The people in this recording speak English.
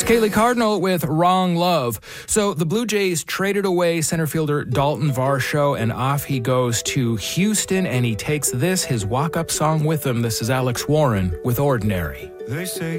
Kaylee Cardinal with Wrong Love. So the Blue Jays traded away center fielder Dalton Varsho, and off he goes to Houston, and he takes his walk-up song with him. This is Alex Warren with Ordinary. They say